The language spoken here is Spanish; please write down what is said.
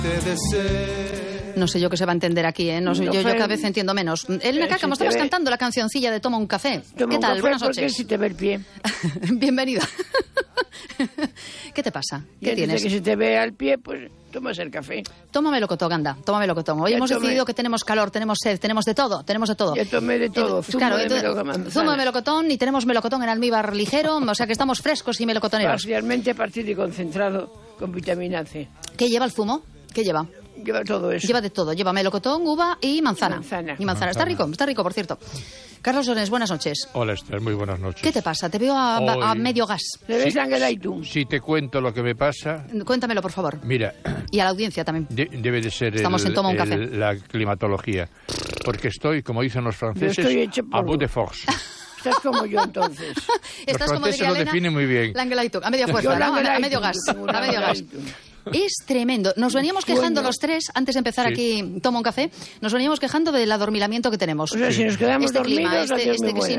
No sé yo qué se va a entender aquí, ¿eh? No sé, yo cada vez entiendo menos. Elena Caca, me estabas cantando la cancioncilla de Toma un café. ¿Qué tal? Buenas noches. Porque si te ve el pie. Bienvenida. ¿Qué te pasa? ¿Qué tienes? Que si te ve al pie, pues tomas el café. Tómame locotón, anda, tómame locotón. Hoy hemos decidido que tenemos calor, tenemos sed, tenemos de todo, Ya tomé de todo, zumo de melocotón y tenemos melocotón en almíbar ligero, o sea que estamos frescos y melocotoneros. Parcialmente partido y concentrado con vitamina C. ¿Qué lleva el zumo? ¿Qué lleva? Lleva todo eso. Lleva de todo, lleva melocotón, uva y manzana. Y manzana. Está rico, por cierto. Carlos Llorens, buenas noches. Hola, Esther, muy buenas noches. ¿Qué te pasa? Te veo a medio gas. ¿Te ves Ángel? Si te cuento lo que me pasa... Cuéntamelo, por favor. Mira... Y a la audiencia también. Debe de ser Estamos en Toma un café. La climatología. Porque estoy, como dicen los franceses, a bout de force. Estás como yo, entonces. Estás los franceses lo definen muy bien. A media fuerza, ¿no? A medio gas. A medio gas. Es tremendo. Nos veníamos quejando los tres, antes de empezar aquí Toma un café, nos veníamos quejando del adormilamiento que tenemos. O sea, si nos quedamos dormidos, clima,